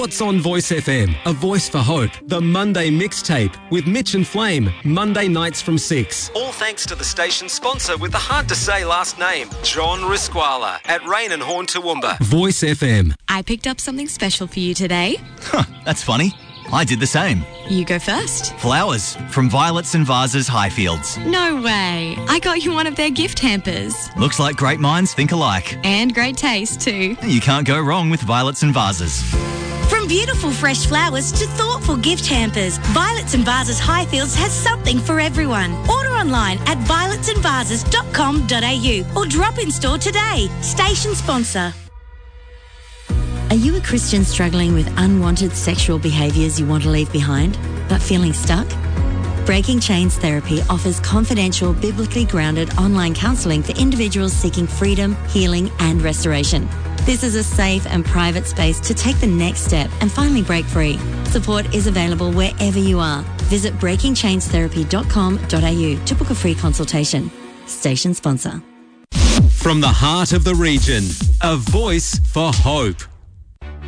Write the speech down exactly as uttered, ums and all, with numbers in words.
What's on Voice F M? A voice for hope. The Monday mixtape with Mitch and Flame. Monday nights from six. All thanks to the station sponsor with the hard-to-say last name, John Risquala at Rain and Horn Toowoomba. Voice F M. I picked up something special for you today. Huh, that's funny. I did the same. You go first. Flowers from Violets and Vases Highfields. No way. I got you one of their gift hampers. Looks like great minds think alike. And great taste too. You can't go wrong with Violets and Vases. From beautiful fresh flowers to thoughtful gift hampers, Violets and Vases Highfields has something for everyone. Order online at violets and vases dot com dot a u or drop in store today. Station sponsor. Are you a Christian struggling with unwanted sexual behaviours you want to leave behind, but feeling stuck? Breaking Chains Therapy offers confidential, biblically grounded online counselling for individuals seeking freedom, healing and restoration. This is a safe and private space to take the next step and finally break free. Support is available wherever you are. Visit breaking chains therapy dot com dot a u to book a free consultation. Station sponsor. From the heart of the region, a voice for hope.